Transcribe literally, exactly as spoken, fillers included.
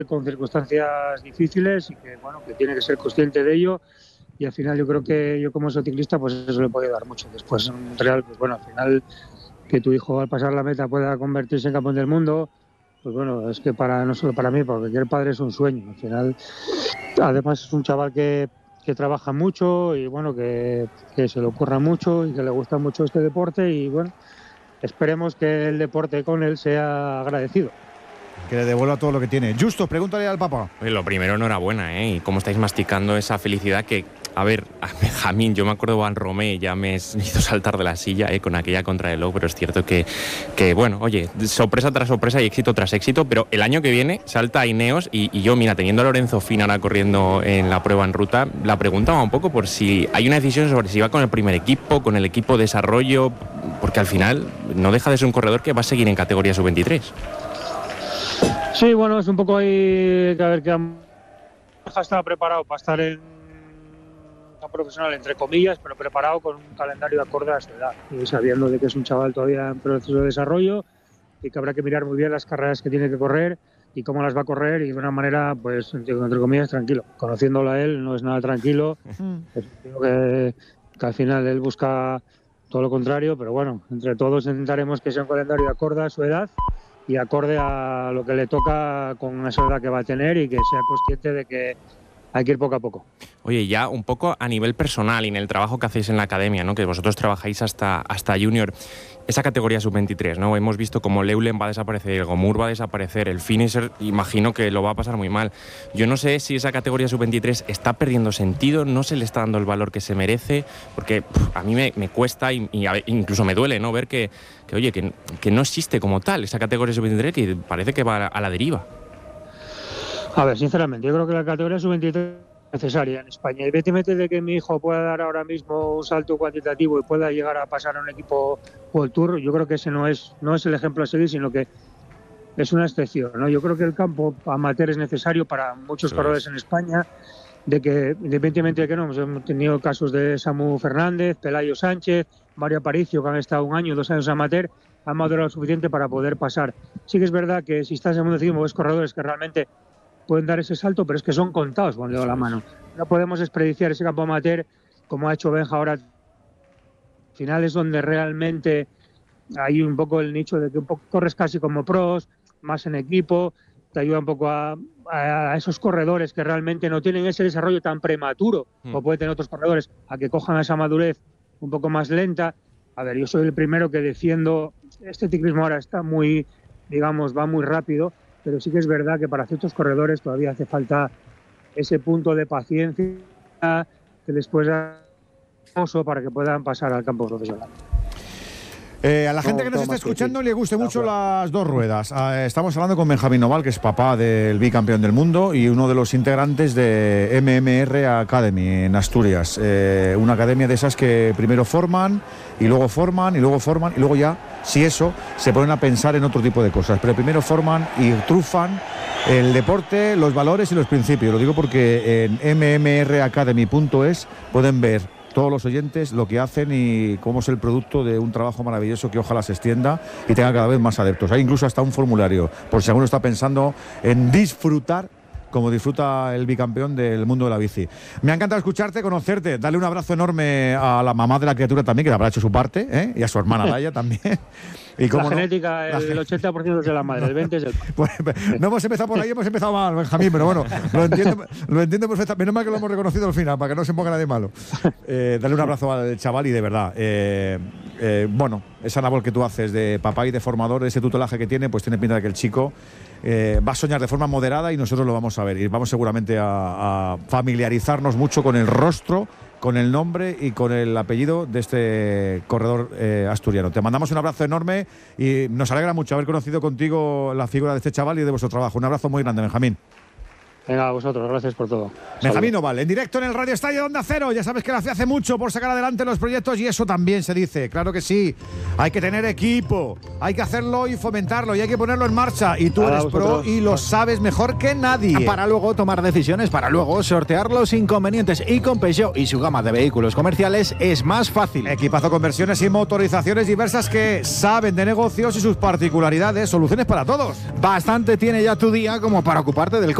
con circunstancias difíciles y que, bueno, que tiene que ser consciente de ello. Y al final yo creo que yo como soy ciclista, pues eso le puede dar mucho. Después en Montreal, pues bueno, al final que tu hijo al pasar la meta pueda convertirse en campeón del mundo, pues bueno, es que para no solo para mí, para cualquier padre es un sueño. Al final, además es un chaval que, que trabaja mucho y bueno, que, que se le ocurra mucho y que le gusta mucho este deporte y bueno, esperemos que el deporte con él sea agradecido. Que le devuelva todo lo que tiene. Justo, pregúntale al papá. Oye, lo primero, enhorabuena, ¿eh? Y cómo estáis masticando esa felicidad que, a ver, a Benjamín, yo me acuerdo de Van Romé, ya me hizo saltar de la silla, ¿eh? Con aquella contrarreloj, pero es cierto que, que, bueno, oye, sorpresa tras sorpresa y éxito tras éxito, pero el año que viene salta a Ineos y, y yo, mira, teniendo a Lorenzo Fina ahora corriendo en la prueba en ruta, la pregunta va un poco por si hay una decisión sobre si va con el primer equipo, con el equipo de desarrollo, porque al final no deja de ser un corredor que va a seguir en categoría sub veintitrés. Sí, bueno, es un poco ahí que a ver que estaba preparado para estar en un profesional, entre comillas, pero preparado con un calendario acorde a su edad y sabiendo de que es un chaval todavía en proceso de desarrollo y que habrá que mirar muy bien las carreras que tiene que correr y cómo las va a correr y de una manera, pues, entre, entre comillas, tranquilo. Conociéndolo a él, no es nada tranquilo. Es que, que al final él busca todo lo contrario, pero bueno, entre todos intentaremos que sea un calendario acorde a su edad y acorde a lo que le toca con esa edad que va a tener y que sea consciente de que hay que ir poco a poco. Oye, ya un poco a nivel personal y en el trabajo que hacéis en la academia, ¿no? Que vosotros trabajáis hasta, hasta junior, esa categoría sub veintitrés, ¿no? Hemos visto como Leulen va a desaparecer, el Gomur va a desaparecer, el finisher imagino que lo va a pasar muy mal. Yo no sé si esa categoría sub veintitrés está perdiendo sentido, no se le está dando el valor que se merece, porque pff, a mí me, me cuesta y, y a, incluso me duele, ¿no? Ver que, que oye, que, que no existe como tal esa categoría sub veintitrés que parece que va a la deriva. A ver, sinceramente, yo creo que la categoría sub veintitrés necesaria en España. Y vete de que mi hijo pueda dar ahora mismo un salto cuantitativo y pueda llegar a pasar a un equipo World Tour, yo creo que ese no es, no es el ejemplo a seguir, sino que es una excepción, ¿no? Yo creo que el campo amateur es necesario para muchos sí. corredores en España, de que independientemente de que no, hemos tenido casos de Samu Fernández, Pelayo Sánchez, Mario Aparicio, que han estado un año, dos años amateur, han madurado lo suficiente para poder pasar. Sí que es verdad que si estás en el mundo ciclismo ves corredores que realmente pueden dar ese salto, pero es que son contados con el dedo de la mano. No podemos desperdiciar ese campo amateur como ha hecho Benja ahora. Al final es donde realmente hay un poco el nicho de que un poco corres casi como pros, más en equipo, te ayuda un poco a, a esos corredores que realmente no tienen ese desarrollo tan prematuro mm. como pueden tener otros corredores, a que cojan esa madurez un poco más lenta. A ver, yo soy el primero que defiendo, este ciclismo ahora está muy, digamos, va muy rápido, pero sí que es verdad que para ciertos corredores todavía hace falta ese punto de paciencia que les pueda dar para que puedan pasar al campo profesional. Eh, a la gente que nos está escuchando le guste mucho las dos ruedas. Eh, estamos hablando con Benjamín Noval, que es papá del bicampeón del mundo y uno de los integrantes de M M R Academy en Asturias. Eh, una academia de esas que primero forman y luego forman y luego forman y luego ya, si eso, se ponen a pensar en otro tipo de cosas. Pero primero forman y trufan el deporte, los valores y los principios. Lo digo porque en m m r academy punto es pueden ver todos los oyentes lo que hacen y cómo es el producto de un trabajo maravilloso que ojalá se extienda y tenga cada vez más adeptos. Hay incluso hasta un formulario, por si alguno está pensando en disfrutar como disfruta el bicampeón del mundo de la bici. Me ha encantado escucharte, conocerte, darle un abrazo enorme a la mamá de la criatura también, que le habrá hecho su parte, ¿eh? Y a su hermana Laia también. Y la genética, no, el la ochenta por ciento es de la madre, el veinte por ciento es del padre. Pues, no hemos empezado por ahí, hemos empezado mal, Benjamín, pero bueno, lo entiendo, lo entiendo perfectamente. Menos mal que lo hemos reconocido al final, para que no se ponga nadie malo. Eh, darle un abrazo al chaval y de verdad, eh, eh, bueno, esa labor que tú haces de papá y de formador, ese tutelaje que tiene, pues tiene pinta de que el chico eh, va a soñar de forma moderada y nosotros lo vamos a ver. Y vamos seguramente a, a familiarizarnos mucho con el rostro, con el nombre y con el apellido de este corredor eh, asturiano. Te mandamos un abrazo enorme y nos alegra mucho haber conocido contigo la figura de este chaval y de vuestro trabajo. Un abrazo muy grande, Benjamín. Venga, a vosotros, gracias por todo. Benjamín Oval, en directo en el Radio Estadio de Onda Cero. Ya sabes que la C hace mucho por sacar adelante los proyectos y eso también se dice. Claro que sí. Hay que tener equipo, hay que hacerlo y fomentarlo y hay que ponerlo en marcha. Y tú eres pro y lo sabes mejor que nadie. Para luego tomar decisiones, para luego sortear los inconvenientes. Y con Peugeot y su gama de vehículos comerciales es más fácil. Equipazo con versiones y motorizaciones diversas que saben de negocios y sus particularidades. Soluciones para todos. Bastante tiene ya tu día como para ocuparte del